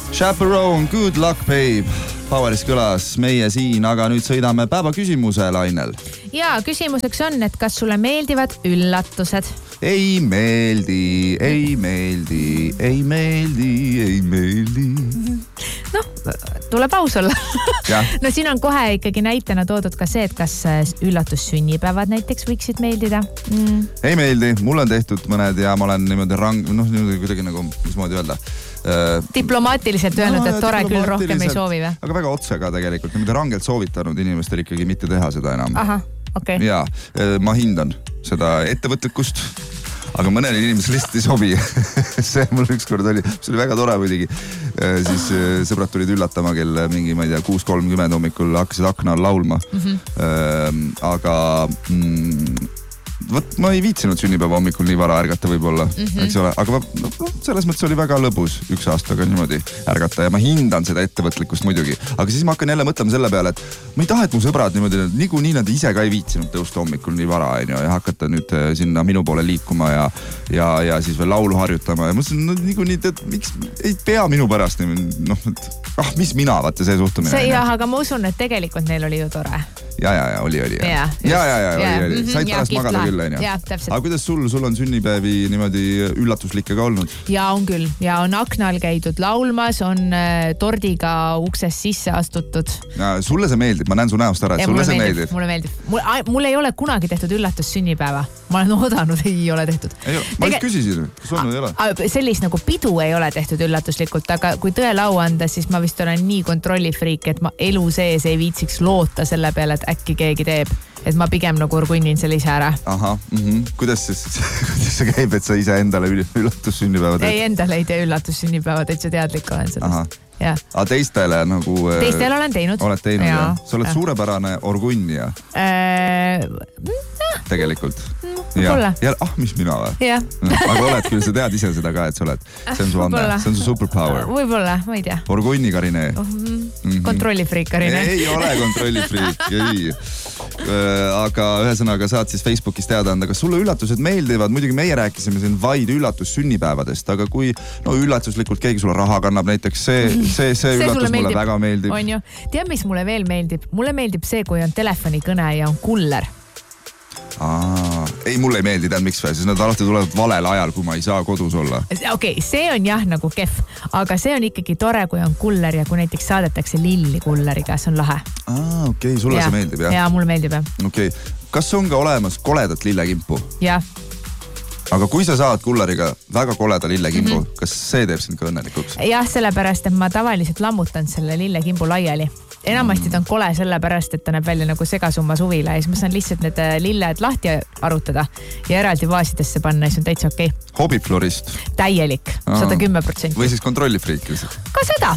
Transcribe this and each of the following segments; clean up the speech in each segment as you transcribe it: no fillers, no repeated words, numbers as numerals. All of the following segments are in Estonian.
Chaperone, good luck, babe. Poweris kõlas meie siin, aga nüüd sõidame päeva küsimuse lainel. Ja küsimuseks on, et kas sulle meeldivad üllatused? Ei meeldi, ei meeldi, ei meeldi, ei meeldi. No, tuleb aus olla. No siin on kohe ikkagi näitena toodud ka see, et kas üllatussünnipäevad näiteks võiksid meeldida. Ei meeldi, mul on tehtud mõned ja ma olen niimoodi kuidagi nagu, mismoodi öelda. Diplomaatiliselt öelnud, et tore küll rohkem ei soovi või? Aga väga otse ka tegelikult, niimoodi rangelt soovitanud inimestel ikkagi mitte teha seda enam. Aha, okei. Ja, ma hindan seda ettevõtlikkust, aga mõnele inimesele lihtsalt ei sobi. See mul ükskord oli, see oli väga tore muidugi. Siis sõbrad tulid üllatama, kel mingi, ma ei tea, 6:30 hommikul hakkasid akna all laulma. Aga ma ei viitsinud sünnipäeva hommikul nii vara ärgata võib-olla, eks ole, aga selles mõttes oli väga lõbus üks aastaga niimoodi ärgata ja ma hindan seda ettevõtlikkust muidugi. Aga siis ma hakkan jälle mõtlema selle peale, et ma ei taha, et mu sõbrad niikuinii nad ise ka ei viitsinud tõusta hommikul nii vara ja hakata nüüd sinna minu poole liikuma ja siis veel laulu harjutama ja mõtlesin, niikuinii, et miks ei pea minu pärast mis mina, vaata see suhtumine. See jah, aga ma usun, et tegelikult neil oli ju tore. Ja, oli. Ja, said pärast magada küll, on ju. Aga kuidas sul on sünnipäevi niimoodi üllatuslikke ka olnud? Ja on küll. Ja on aknal käidud laulmas, on tordiga uksest sisse astutud. Ja, sulle see meeldib, ma näen su näost ära, et sulle see meeldib. Mulle meeldib. Mul ei ole kunagi tehtud üllatussünnipäeva. Ma olen oodanud, ei ole tehtud. Ma just küsisin, kas on või ei ole? Sellist nagu pidu ei ole tehtud üllatuslikult, aga kui tõele au anda, siis ma vist olen nii kontrollifriik, et ma elu sees ei viitsiks loota selle peale, et äkki keegi teeb. Et ma pigem nagu urgunnin selle ise ära. Aha, kuidas see käib, et sa ise endale üllatussünnipäeva teed? Ei, endale ei tee üllatussünnipäeva, täitsa teadlik olen sellest. Aga teistele nagu... Teistele olen teinud. Oled teinud, jah? Sa oled suurepärane orgunnija. Tegelikult. Võib-olla. Mis mina või? Jah. Aga oled küll, sa tead ise seda ka, et sa oled. See on su anne, see on su superpower. Võib-olla, ma ei tea. Orgunni Karine. Kontrollifriik Karine. Ei ole kontrollifriik, ei. Aga ühesõnaga saad siis Facebookis teada anda, kas sulle üllatused meeldivad. Muidugi meie rääkisime siin vaid üllatussünnipäevadest, aga kui üllatuslikult keegi sulle raha kannab näiteks, see üllatus mulle väga meeldib. On ju. Tead, mis mulle veel meeldib? Mulle meeldib see, kui on telefonikõne ja on kuller. Ei, mulle ei meeldi, tead miks või, siis nad alati tulevad valel ajal, kui ma ei saa kodus olla. Okei, see on jah nagu kehv, aga see on ikkagi tore, kui on kuller ja kui näiteks saadetakse lilli kulleriga, see on lahe. Okei, sulle see meeldib, jah? Jaa, mulle meeldib, jah. Okei, kas on ka olemas koledat lillekimpu? Jah. Aga kui sa saad kulleriga väga koleda lillekimpu, kas see teeb sind ka õnnelikuks? Jah, sellepärast, et ma tavaliselt lammutan selle lillekimpu laiali. Enamasti ta on kole sellepärast, et ta näeb välja nagu segasumma suvila ja siis ma saan lihtsalt need lilled lahti arutada ja eraldi vaasidesse panna ja siis on täitsa okei. Hobiflorist? Täielik, 110%. Või siis kontrollifriik lihtsalt? Ka seda!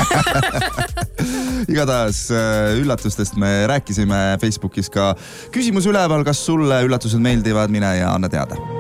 Igatahes üllatustest me rääkisime Facebookis ka küsimus üleval, kas sulle üllatused meeldivad, mine ja anna teada.